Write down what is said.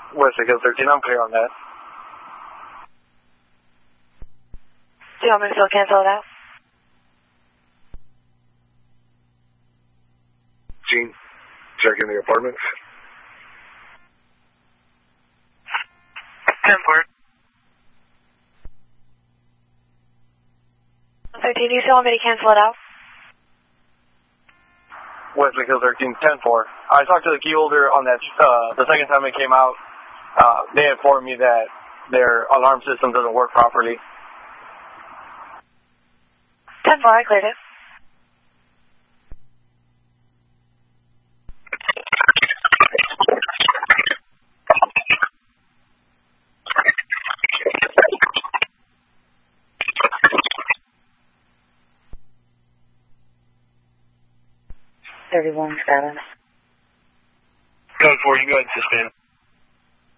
Wesley Hill 13, I'm clear on that. Do you want me to still cancel it out? Gene, checking the apartments. 10-4. 13, do you still want me to cancel it out? Wesley Hill 13, 10-4. I talked to the key holder on that, the second time it came out. They informed me that their alarm system doesn't work properly. 10-4, I cleared it. $31,7. Code 4, you go ahead and suspend.